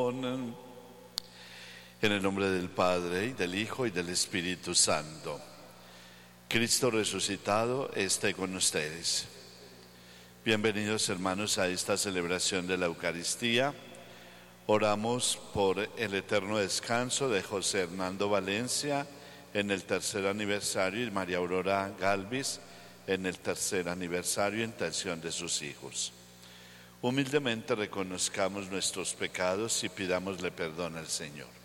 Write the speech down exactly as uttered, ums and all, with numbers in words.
oración. En el nombre del Padre, y del Hijo, y del Espíritu Santo. Cristo resucitado esté con ustedes. Bienvenidos, hermanos, a esta celebración de la Eucaristía. Oramos por el eterno descanso de José Hernando Valencia en el tercer aniversario y María Aurora Galvis en el tercer aniversario, intención de sus hijos. Humildemente reconozcamos nuestros pecados y pidámosle perdón al Señor.